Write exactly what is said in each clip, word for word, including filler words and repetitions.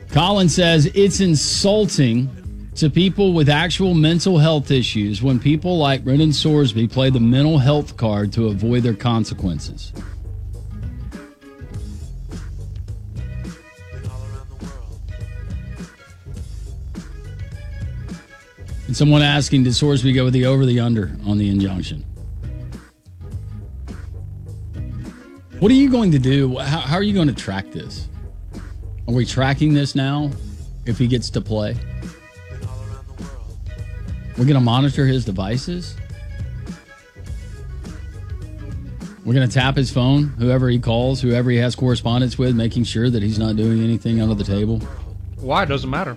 Colin says it's insulting to people with actual mental health issues when people like Brendan Sorsby play the mental health card to avoid their consequences. And someone asking, did Sorsby go with the over the under on the injunction? What are you going to do? How, how are you going to track this? Are we tracking this now if he gets to play? We're going to monitor his devices? We're going to tap his phone, whoever he calls, whoever he has correspondence with, making sure that he's not doing anything under the table? Why? It doesn't matter.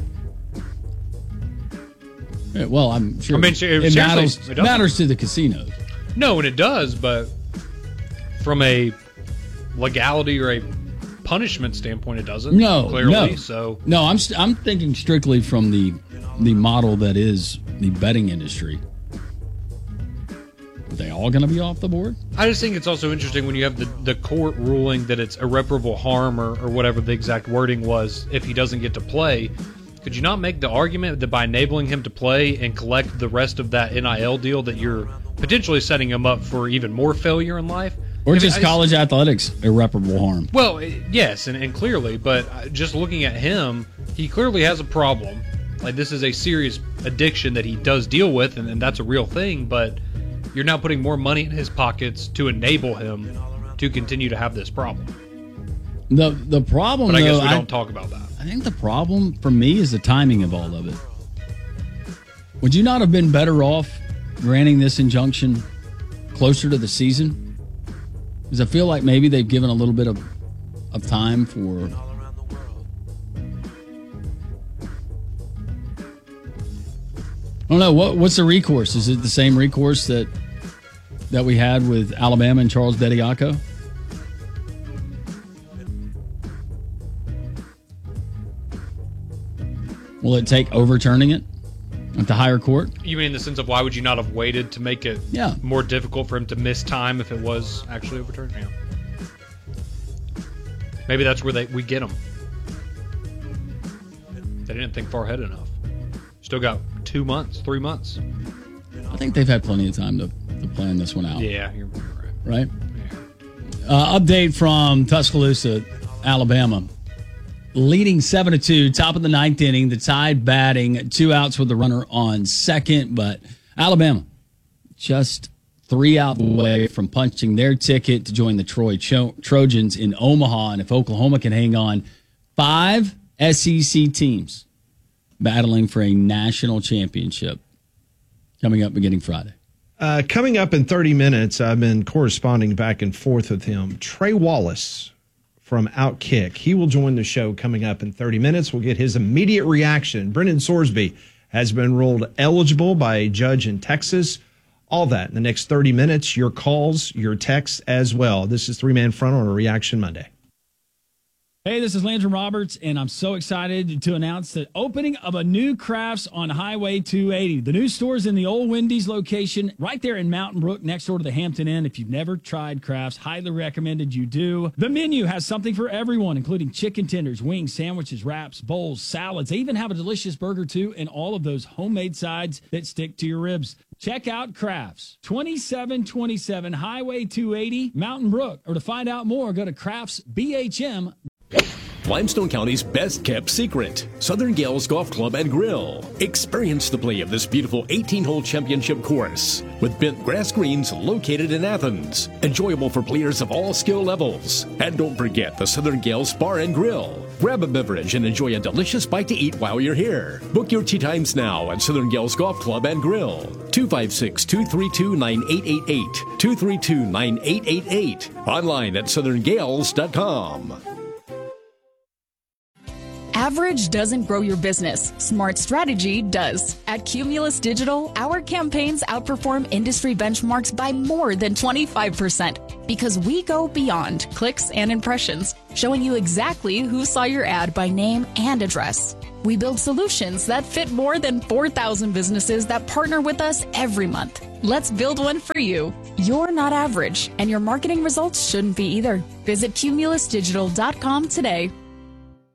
Yeah, well, I'm sure I mean, it, matters, it matters to the casinos. No, and it does, but from a legality or a punishment standpoint, it doesn't. No, clearly. No, so no. I'm st- I'm thinking strictly from the the model that is the betting industry. Are they all going to be off the board? I just think it's also interesting when you have the, the court ruling that it's irreparable harm or, or whatever the exact wording was if he doesn't get to play. Could you not make the argument that by enabling him to play and collect the rest of that N I L deal that you're potentially setting him up for even more failure in life? Or I mean, just I college just, athletics, irreparable harm. Well, yes, and, and clearly, but just looking at him, he clearly has a problem. Like, this is a serious addiction that he does deal with, and, and that's a real thing, but you're now putting more money in his pockets to enable him to continue to have this problem. The the problem, But I guess though, we I, don't talk about that. I think the problem for me is the timing of all of it. Would you not have been better off granting this injunction closer to the season? Because I feel like maybe they've given a little bit of, of time for... I don't know. What, what's the recourse? Is it the same recourse that that we had with Alabama and Charles Bediako? Will it take overturning it at the higher court? You mean in the sense of why would you not have waited to make it yeah. more difficult for him to miss time if it was actually overturned? Yeah. Maybe that's where they we get them. They didn't think far ahead enough. Still got two months, three months. I think they've had plenty of time to, to plan this one out. Yeah, you're right. Right? Yeah. Uh, update from Tuscaloosa, Alabama. Leading seven to two, top of the ninth inning. The Tide batting, two outs with the runner on second. But Alabama just three out away from punching their ticket to join the Troy Cho- Trojans in Omaha. And if Oklahoma can hang on, five S E C teams battling for a national championship coming up beginning Friday. Uh, coming up in thirty minutes, I've been corresponding back and forth with him. Trey Wallace from Outkick. He will join the show coming up in thirty minutes. We'll get his immediate reaction. Brendan Sorsby has been ruled eligible by a judge in Texas. All that in the next thirty minutes. Your calls, your texts as well. This is Three Man Front on a Reaction Monday. Hey, this is Landry Roberts, and I'm so excited to announce the opening of a new Crafts on Highway two eighty. The new store is in the old Wendy's location right there in Mountain Brook next door to the Hampton Inn. If you've never tried Crafts, highly recommended you do. The menu has something for everyone, including chicken tenders, wings, sandwiches, wraps, bowls, salads. They even have a delicious burger, too, and all of those homemade sides that stick to your ribs. Check out Crafts, twenty-seven twenty-seven Highway two eighty, Mountain Brook. Or to find out more, go to crafts b h m. Limestone County's best-kept secret, Southern Gales Golf Club and Grill. Experience the play of this beautiful eighteen-hole championship course with bent grass greens located in Athens. Enjoyable for players of all skill levels. And don't forget the Southern Gales Bar and Grill. Grab a beverage and enjoy a delicious bite to eat while you're here. Book your tee times now at Southern Gales Golf Club and Grill. two five six, two three two, nine eight eight eight. two three two, nine eight eight eight. Online at southern gales dot com. Average doesn't grow your business. Smart strategy does. At Cumulus Digital, our campaigns outperform industry benchmarks by more than twenty-five percent because we go beyond clicks and impressions, showing you exactly who saw your ad by name and address. We build solutions that fit more than four thousand businesses that partner with us every month. Let's build one for you. You're not average, and your marketing results shouldn't be either. Visit cumulus digital dot com today.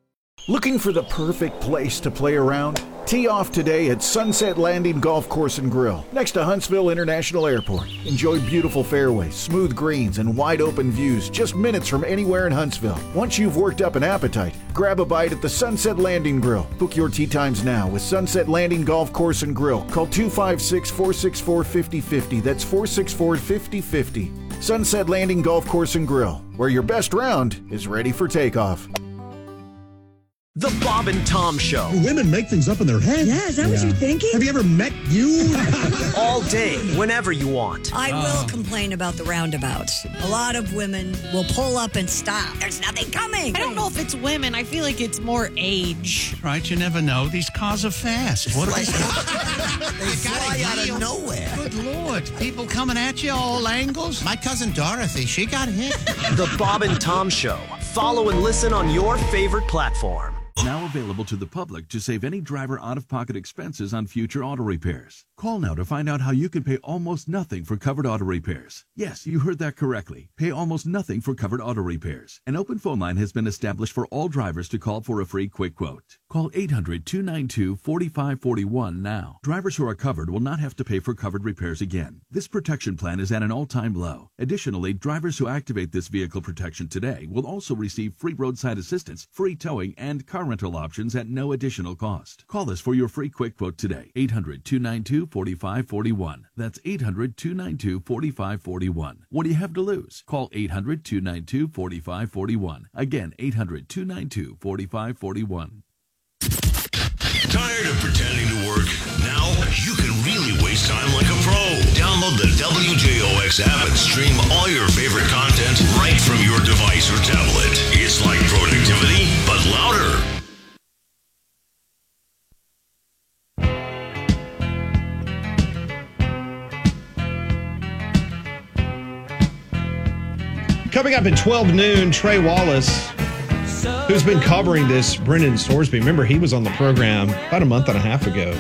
Looking for the perfect place to play around? Tee off today at Sunset Landing Golf Course and Grill, next to Huntsville International Airport. Enjoy beautiful fairways, smooth greens, and wide open views just minutes from anywhere in Huntsville. Once you've worked up an appetite, grab a bite at the Sunset Landing Grill. Book your tee times now with Sunset Landing Golf Course and Grill. Call two five six, four six four, five oh five oh. That's four six four, five oh five oh. Sunset Landing Golf Course and Grill, where your best round is ready for takeoff. The Bob and Tom Show. Women make things up in their head. Yeah, is that yeah. what you're thinking? Have you ever met you? All day, whenever you want. I will oh. complain about the roundabouts. A lot of women will pull up and stop. There's nothing coming. I don't know if it's women. I feel like it's more age. Right, you never know. These cars are fast. What like, they fly out of nowhere. Good Lord. People coming at you all angles. My cousin Dorothy, she got hit. The Bob and Tom Show. Follow and listen on your favorite platform. Now available to the public to save any driver out-of-pocket expenses on future auto repairs. Call now to find out how you can pay almost nothing for covered auto repairs. Yes, you heard that correctly. Pay almost nothing for covered auto repairs. An open phone line has been established for all drivers to call for a free quick quote. Call eight hundred, two nine two, four five four one now. Drivers who are covered will not have to pay for covered repairs again. This protection plan is at an all-time low. Additionally, drivers who activate this vehicle protection today will also receive free roadside assistance, free towing, and car rental options at no additional cost. Call us for your free quick quote today. eight hundred, two nine two, four five four one. That's eight hundred, two nine two, four five four one. What do you have to lose? Call eight hundred, two nine two, four five four one. Again, eight hundred, two nine two, four five four one. Tired of pretending to work? Now you can really waste time like a pro. Download the W J O X app and stream all your favorite content right from your device or tablet. It's like productivity, but louder. Coming up at twelve noon, Trey Wallace, who's been covering this, Brendan Sorsby. Remember, he was on the program about a month and a half ago,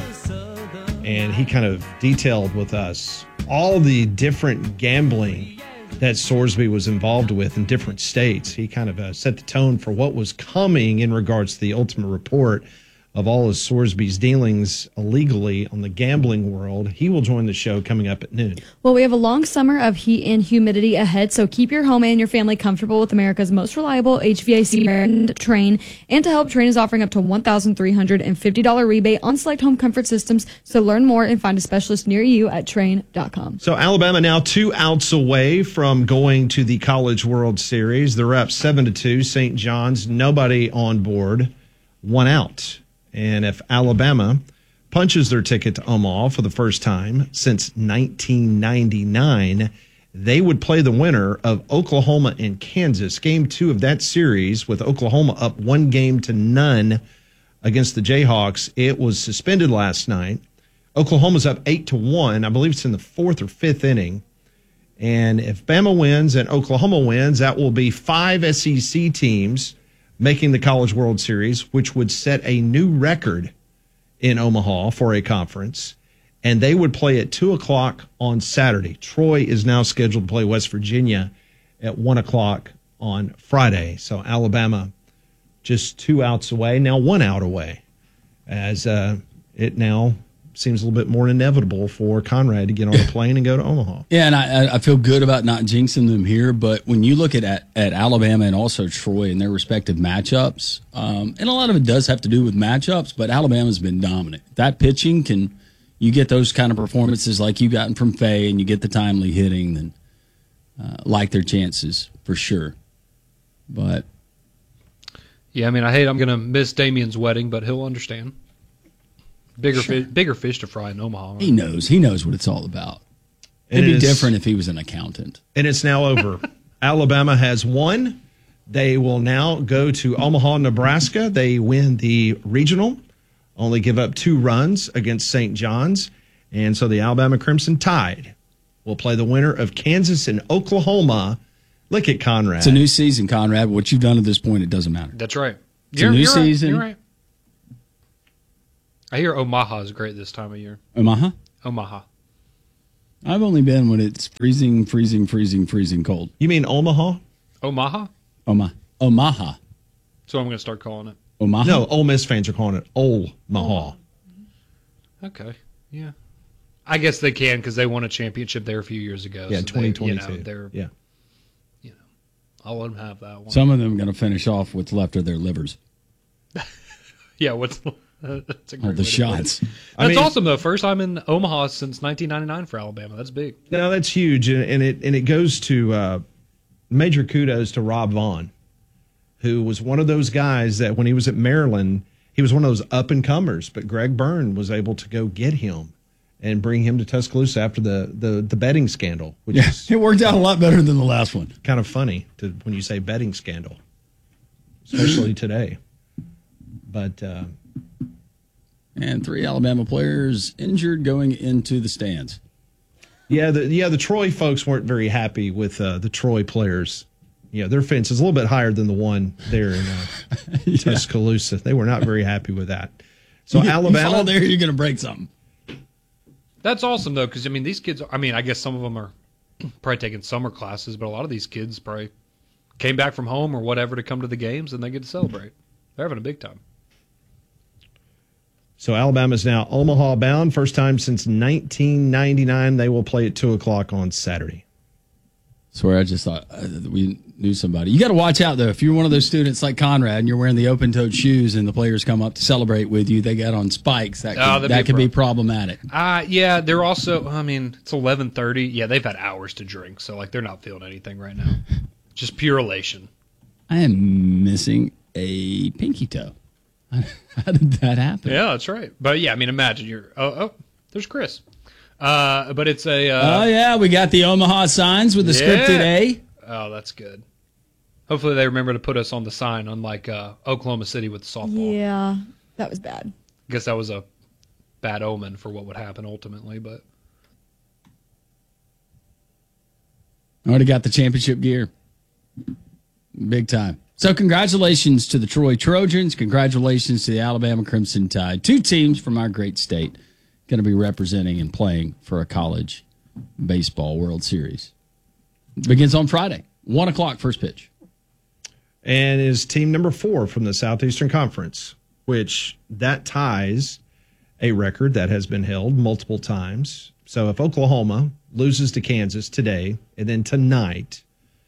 and he kind of detailed with us all the different gambling that Sorsby was involved with in different states. He kind of uh, set the tone for what was coming in regards to the ultimate report of all of Sorsby's dealings illegally on the gambling world. He will join the show coming up at noon. Well, we have a long summer of heat and humidity ahead, so keep your home and your family comfortable with America's most reliable H V A C brand, Trane. And to help, Trane is offering up to one thousand three hundred fifty dollars rebate on select home comfort systems. So learn more and find a specialist near you at Trane dot com. So Alabama now two outs away from going to the College World Series. They're up seven to two. Saint John's, nobody on board, one out. And if Alabama punches their ticket to Omaha for the first time since nineteen ninety-nine, they would play the winner of Oklahoma and Kansas. Game two of that series, with Oklahoma up one game to none against the Jayhawks. It was suspended last night. Oklahoma's up eight to one. I believe it's in the fourth or fifth inning. And if Bama wins and Oklahoma wins, that will be five S E C teams making the College World Series, which would set a new record in Omaha for a conference. And they would play at two o'clock on Saturday. Troy is now scheduled to play West Virginia at one o'clock on Friday. So Alabama just two outs away, now one out away, as uh, it now seems a little bit more inevitable for Conrad to get on a plane and go to Omaha. Yeah, and I, I feel good about not jinxing them here, but when you look at, at, at Alabama and also Troy and their respective matchups, um, and a lot of it does have to do with matchups, but Alabama's been dominant. That pitching, can you get those kind of performances like you've gotten from Faye and you get the timely hitting, then uh, like their chances for sure. But yeah, I mean, I hate I'm going to miss Damien's wedding, but he'll understand. Bigger, sure. fish, bigger fish to fry in Omaha. Right? He knows. He knows what it's all about. It'd be different if he was an accountant. And it's now over. Alabama has won. They will now go to Omaha, Nebraska. They win the regional, only give up two runs against Saint John's. And so the Alabama Crimson Tide will play the winner of Kansas and Oklahoma. Look at Conrad. It's a new season, Conrad. What you've done at this point, it doesn't matter. That's right. It's you're, a new you're season. Right. You're right. I hear Omaha is great this time of year. Omaha? Omaha. I've only been when it's freezing, freezing, freezing, freezing cold. You mean Omaha? Omaha? Omaha. Omaha. So I'm going to start calling it. Omaha? No, Ole Miss fans are calling it Omaha. Okay, yeah. I guess they can because they won a championship there a few years ago. Yeah, so twenty they, you twenty-two. know, they're, yeah. You know, I'll let them have that one. Some of them are going to finish off what's left of their livers. Yeah, what's that's a great All the way to shots. put it. I That's mean- awesome though. First time in Omaha since nineteen ninety-nine for Alabama. That's big. No, that's huge, and, and it and it goes to uh, major kudos to Rob Vaughn, who was one of those guys that when he was at Maryland, he was one of those up and comers, but Greg Byrne was able to go get him and bring him to Tuscaloosa after the the, the betting scandal, which Yeah, is it worked out a lot better than the last one. kind of funny to when you say betting scandal, especially today. But uh, And three Alabama players injured going into the stands. yeah, the yeah the Troy folks weren't very happy with uh, the Troy players. Yeah, their fence is a little bit higher than the one there in uh, Yeah. Tuscaloosa. They were not very happy with that. So You Alabama, fall there, you're going to break something. That's awesome though, because I mean these kids. I mean, I guess some of them are probably taking summer classes, but a lot of these kids probably came back from home or whatever to come to the games, and they get to celebrate. They're having a big time. So Alabama's now Omaha bound. First time since nineteen ninety-nine. They will play at two o'clock on Saturday. Swear, I just thought uh, we knew somebody. You got to watch out though. If you're one of those students like Conrad and you're wearing the open-toed shoes and the players come up to celebrate with you, they got on spikes. That could, Oh, that'd that be a could be problem. problematic. Uh, yeah, they're also, I mean, it's eleven thirty. Yeah, they've had hours to drink, so, like, they're not feeling anything right now. Just pure elation. I am missing a pinky toe. How did that happen? Yeah, that's right. But, yeah, I mean, imagine you're, oh, oh there's Chris. Uh, but it's a... Uh, oh, yeah, we got the Omaha signs with the yeah. scripted A. Oh, that's good. Hopefully they remember to put us on the sign, unlike uh, Oklahoma City with the softball. Yeah, that was bad. I guess that was a bad omen for what would happen ultimately, but... I already got the championship gear. Big time. So congratulations to the Troy Trojans. Congratulations to the Alabama Crimson Tide. Two teams from our great state going to be representing and playing for a college baseball World Series. Begins on Friday, one o'clock first pitch. And is team number four from the Southeastern Conference, which that ties a record that has been held multiple times. So if Oklahoma loses to Kansas today and then tonight,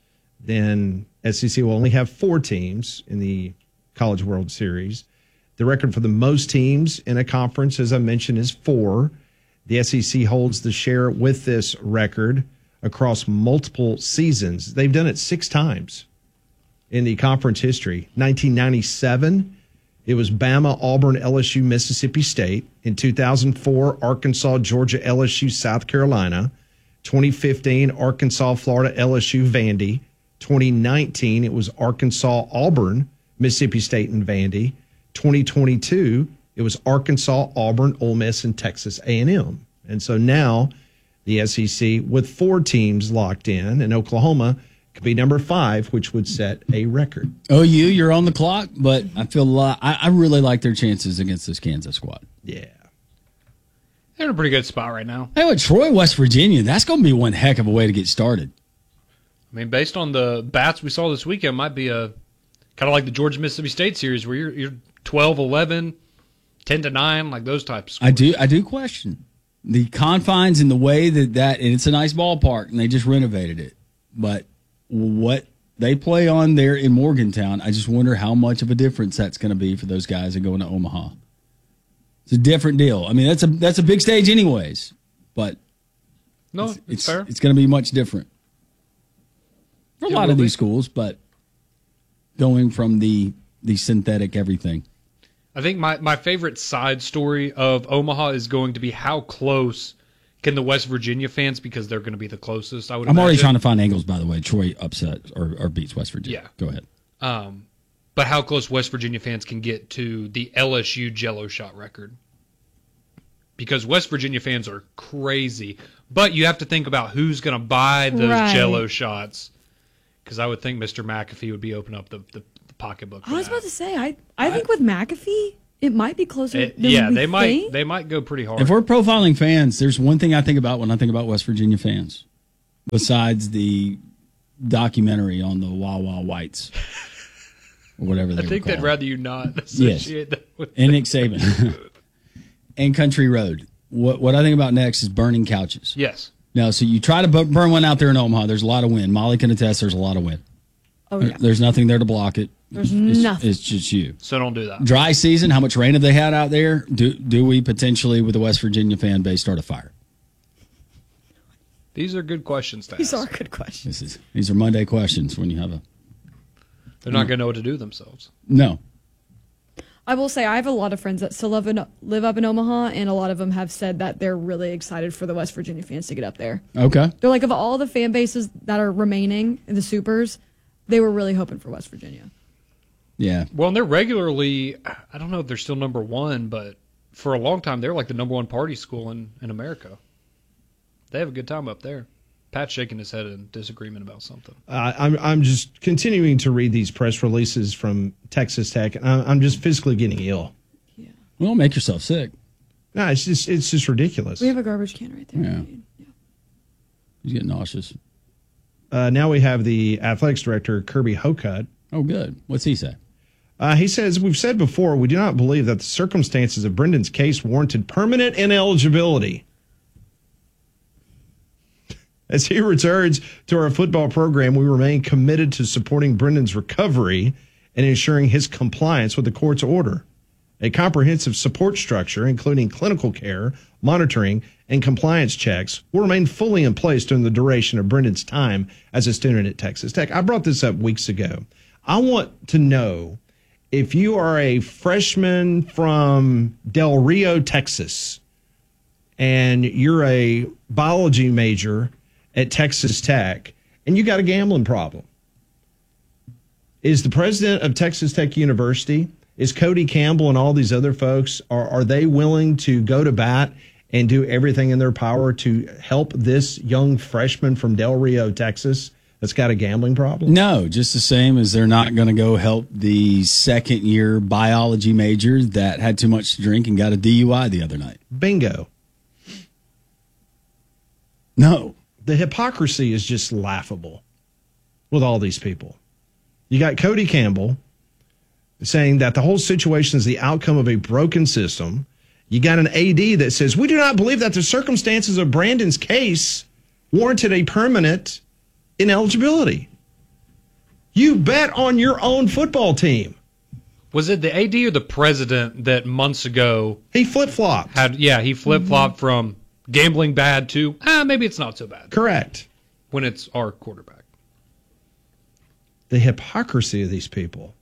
then S E C will only have four teams in the College World Series. The record for the most teams in a conference, as I mentioned, is four. The S E C holds the share with this record across multiple seasons. They've done it six times in the conference history. nineteen ninety-seven, it was Bama, Auburn, L S U, Mississippi State. In two thousand four, Arkansas, Georgia, L S U, South Carolina. twenty fifteen, Arkansas, Florida, L S U, Vandy. twenty nineteen, it was Arkansas, Auburn, Mississippi State, and Vandy. twenty twenty-two, it was Arkansas, Auburn, Ole Miss, and Texas A and M. And so now the S E C with four teams locked in, and Oklahoma could be number five, which would set a record. O U, you're on the clock, but I feel a lot, I, I really like their chances against this Kansas squad. Yeah. They're in a pretty good spot right now. Hey, with Troy, West Virginia, that's going to be one heck of a way to get started. I mean, based on the bats we saw this weekend, might be a kind of like the Georgia Mississippi State series where you're you're twelve eleven, ten to nine, like those types. I do I do question the confines and the way that that, and it's a nice ballpark, and they just renovated it. But what they play on there in Morgantown, I just wonder how much of a difference that's going to be for those guys that are going to Omaha. It's a different deal. I mean, that's a that's a big stage anyways, but no, it's, it's, it's fair. It's going to be much different for a It lot will of these be. schools, but going from the the synthetic everything. I think my, my favorite side story of Omaha is going to be how close can the West Virginia fans, because they're going to be the closest, I would I'm already imagine. trying to find angles, by the way. Troy upset or, or beats West Virginia. Yeah. Go ahead. Um, but how close West Virginia fans can get to the L S U Jello shot record. Because West Virginia fans are crazy. But you have to think about who's going to buy those Right. Jello shots. Because I would think Mister McAfee would be opening up the, the, the pocketbook for I was that. about to say, I, I think with McAfee, it might be closer It- than yeah, we they might think. they might go pretty hard. If we're profiling fans, there's one thing I think about when I think about West Virginia fans, besides the documentary on the Wawa Whites. or whatever they I think were they'd called. rather you not Yes. associate that with And Nick Saban. And Country Road. What what I think about next is burning couches. Yes. No, so you try to bu- burn one out there in Omaha. There's a lot of wind. Molly can attest there's a lot of wind. Oh, yeah. There's nothing there to block it. There's It's- nothing. It's just you. So don't do that. Dry season, how much rain have they had out there? Do do we potentially, with the West Virginia fan base, start a fire? These are good questions to These ask. are good questions. This is these are Monday questions when you have a They're not going to know what to do themselves. no. I will say I have a lot of friends that still live in, live up in Omaha, and a lot of them have said that they're really excited for the West Virginia fans to get up there. Okay. They're like, of all the fan bases that are remaining in the Supers, they were really hoping for West Virginia. Yeah. Well, and they're regularly, I don't know if they're still number one, but for a long time, they're like the number one party school in, in America. They have a good time up there. Pat's shaking his head in disagreement about something. Uh, I'm I'm just continuing to read these press releases from Texas Tech, and I- I'm just physically getting ill. Well, make yourself sick. No, it's just it's just ridiculous. We have a garbage can right there. Yeah. He's getting nauseous. Uh, now we have the athletics director, Kirby Hocutt. Oh, good. What's he say? Uh, he says, we've said before, we do not believe that the circumstances of Brendan's case warranted permanent ineligibility. As he returns to our football program, we remain committed to supporting Brendan's recovery and ensuring his compliance with the court's order. A comprehensive support structure, including clinical care, monitoring, and compliance checks, will remain fully in place during the duration of Brendan's time as a student at Texas Tech. I brought this up weeks ago. I want to know if you are a freshman from Del Rio, Texas, and you're a biology major at Texas Tech, and you got a gambling problem. Is the president of Texas Tech University, is Cody Campbell and all these other folks, are, are they willing to go to bat and do everything in their power to help this young freshman from Del Rio, Texas, that's got a gambling problem? No, just the same as they're not going to go help the second year biology major that had too much to drink and got a D U I the other night. Bingo. No. The hypocrisy is just laughable with all these people. You got Cody Campbell saying that the whole situation is the outcome of a broken system. You got an A D that says, we do not believe that the circumstances of Brandon's case warranted a permanent ineligibility. You bet on your own football team. Was it the A D or the president that months ago he flip-flopped? Had yeah, he flip-flopped mm-hmm. from gambling bad to ah, maybe it's not so bad. Correct. When it's our quarterback. The hypocrisy of these people.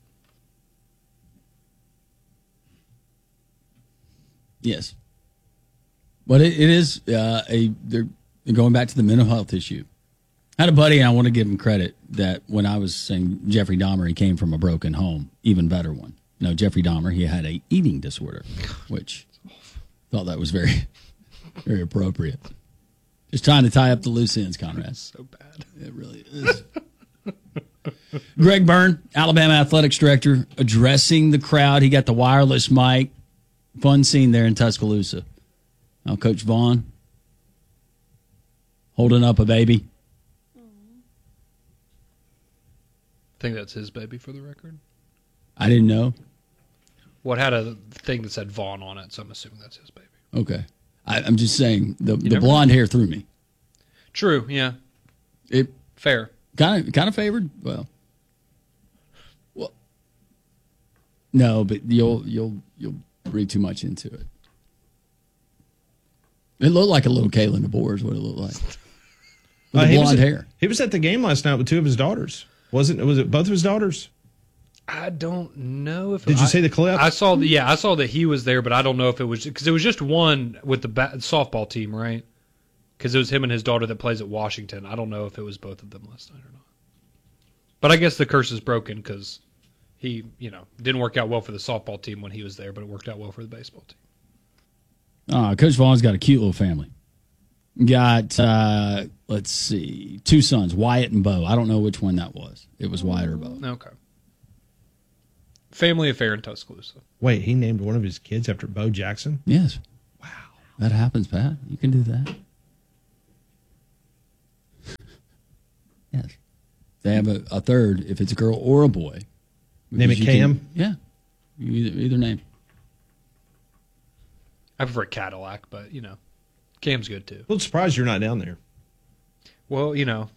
Yes. But it, it is uh, a they're, they're going back to the mental health issue. I had a buddy, and I want to give him credit, that when I was saying Jeffrey Dahmer, he came from a broken home, even better one. No, Jeffrey Dahmer, he had a eating disorder, which thought that was very, very appropriate. Just trying to tie up the loose ends, Conrad. So bad. It really is. Greg Byrne, Alabama Athletics Director, addressing the crowd. He got the wireless mic. Fun scene there in Tuscaloosa. Now, Coach Vaughn holding up a baby. I think that's his baby for the record. I didn't know. What had a thing that said Vaughn on it, so I'm assuming that's his baby. Okay. I, I'm just saying, the, the blonde know. hair threw me. True, yeah. It Fair. Kind of kind of favored? Well. Well. No, but you'll you'll you'll read too much into it. It looked like a little Kalen DeBoer is what it looked like. With uh, the blonde at, hair. He was at the game last night with two of his daughters. Wasn't was it both of his daughters? I don't know if. Did you I, see the clip? I saw the yeah, I saw that he was there, but I don't know if it was because it was just one with the ba- softball team, right? Because it was him and his daughter that plays at Washington. I don't know if it was both of them last night or not. But I guess the curse is broken because he, you know, didn't work out well for the softball team when he was there, but it worked out well for the baseball team. Uh, Coach Vaughn's got a cute little family. Got, uh, let's see, two sons, Wyatt and Bo. I don't know which one that was. It was Wyatt or Bo. Okay. Family affair in Tuscaloosa. Wait, he named one of his kids after Bo Jackson? Yes. Wow. That happens, Pat. You can do that. Yes. They have a, a third, if it's a girl or a boy, Name it You Cam? can- yeah. Either, either name. I prefer Cadillac, but, you know, Cam's good too. A little surprised you're not down there. Well, you know.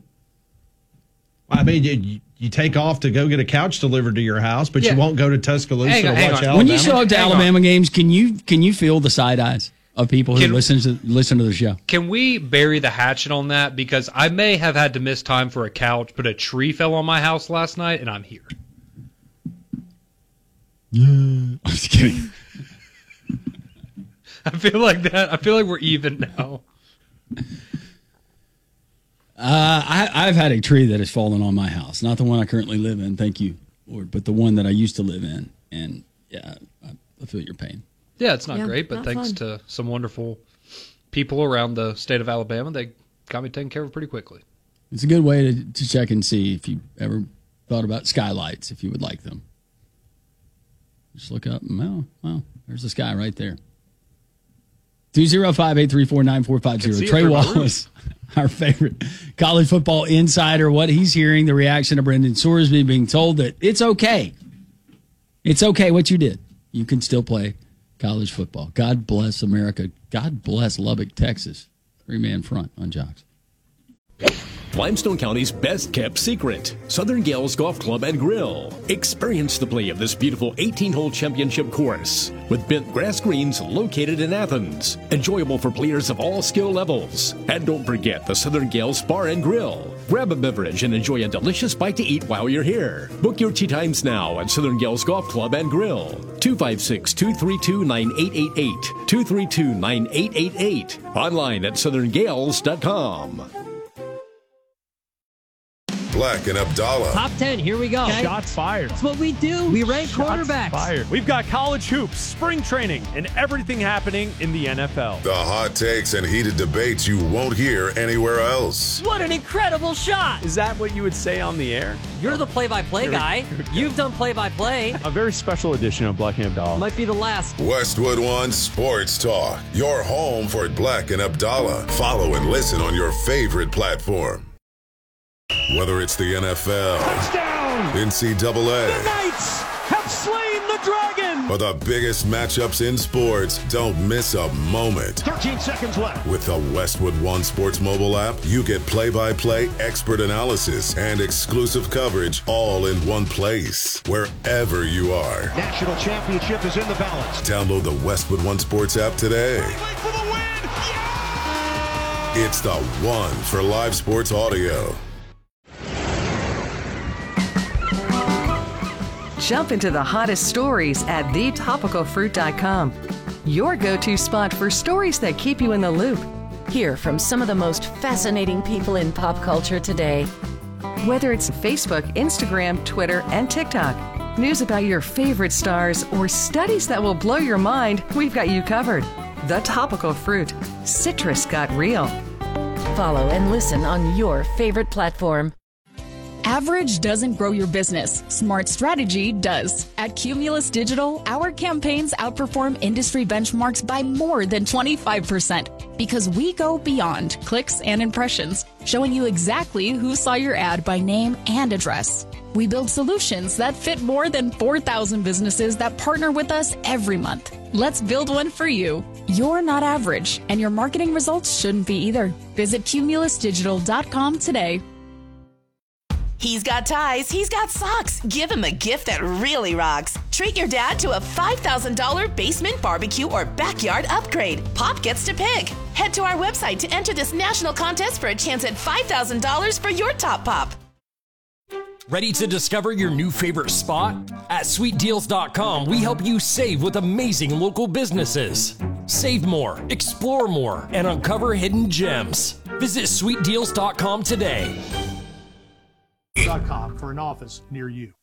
I mean, you, you take off to go get a couch delivered to your house, but Yeah. you won't go to Tuscaloosa Hang to on, watch hang on. Alabama. When you show up to Hang Alabama on. games, can you can you feel the side eyes of people who Can- listen to listen to the show? Can we bury the hatchet on that? Because I may have had to miss time for a couch, but a tree fell on my house last night, and I'm here. Yeah. I'm just kidding. I feel like that. I feel like we're even now. Uh, I, I've had a tree that has fallen on my house. Not the one I currently live in, thank you, Lord, but the one that I used to live in. And yeah, I, I feel your pain. Yeah, it's not Yeah, great, but not thanks fun. to some wonderful people around the state of Alabama, they got me taken care of pretty quickly. It's a good way to, to check and see if you ever thought about skylights, if you would like them. Just look up, and, well, well, there's the sky right there. two oh five, eight three four, nine four five Can oh. see it Trey through my Wallace, our favorite college football insider, what he's hearing, the reaction of Brendan Sorsby being told that it's okay. It's okay what you did. You can still play college football. God bless America. God bless Lubbock, Texas. Three-man front on Jocks. Limestone County's best kept secret, Southern Gales Golf Club and Grill. Experience the play of this beautiful eighteen-hole championship course with bent grass greens located in Athens. Enjoyable for players of all skill levels. And don't forget the Southern Gales Bar and Grill. Grab a beverage and enjoy a delicious bite to eat while you're here. Book your tee times now at Southern Gales Golf Club and Grill. two five six, two three two, nine eight eight eight. two three two, nine eight eight eight. Online at southern gales dot com. Black and Abdallah. Top ten, here we go. Okay. Shots fired. That's what we do. We rank Shots quarterbacks. fired. We've got college hoops, spring training, and everything happening in the N F L. The hot takes and heated debates you won't hear anywhere else. What an incredible shot. Is that what you would say on the air? You're the play-by-play Here we- guy. here we go. You've done play-by-play. A very special edition of Black and Abdallah. Might be the last. Westwood One Sports Talk. Your home for Black and Abdallah. Follow and listen on your favorite platform. Whether it's the N F L, Touchdown! N C double A, The Knights have slain the dragon! or the biggest matchups in sports, don't miss a moment. thirteen seconds left. With the Westwood One Sports mobile app, you get play-by-play expert analysis and exclusive coverage all in one place, wherever you are. National championship is in the balance. Download the Westwood One Sports app today. For the win! It's the one for live sports audio. Jump into the hottest stories at the topical fruit dot com. Your go-to spot for stories that keep you in the loop. Hear from some of the most fascinating people in pop culture today. Whether it's Facebook, Instagram, Twitter, and TikTok, news about your favorite stars, or studies that will blow your mind, we've got you covered. The Topical Fruit. Citrus got real. Follow and listen on your favorite platform. Average doesn't grow your business. Smart strategy does. At Cumulus Digital, our campaigns outperform industry benchmarks by more than twenty-five percent because we go beyond clicks and impressions, showing you exactly who saw your ad by name and address. We build solutions that fit more than four thousand businesses that partner with us every month. Let's build one for you. You're not average, and your marketing results shouldn't be either. Visit cumulus digital dot com today. He's got ties, he's got socks. Give him a gift that really rocks. Treat your dad to a five thousand dollars basement barbecue or backyard upgrade. Pop gets to pick. Head to our website to enter this national contest for a chance at five thousand dollars for your top pop. Ready to discover your new favorite spot? At sweet deals dot com, we help you save with amazing local businesses. Save more, explore more, and uncover hidden gems. Visit sweet deals dot com today. .com for an office near you.